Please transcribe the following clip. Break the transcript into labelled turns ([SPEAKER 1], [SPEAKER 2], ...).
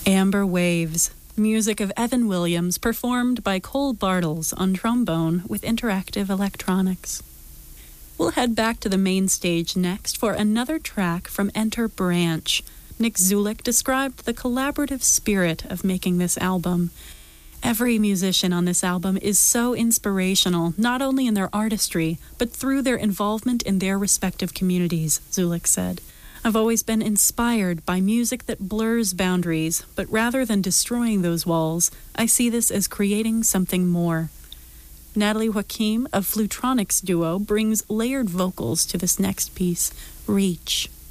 [SPEAKER 1] Amber Waves, music of Evan Williams performed by Cole Bartles on trombone with interactive electronics. We'll head back to the main stage next for another track from Enter Branch. Nick Zulik described the collaborative spirit of making this album. Every musician on this album is so inspirational, not only in their artistry, but through their involvement in their respective communities, Zulik said. I've always been inspired by music that blurs boundaries, but rather than destroying those walls, I see this as creating something more. Natalie Joachim of Flutronics duo brings layered vocals to this next piece, Reach.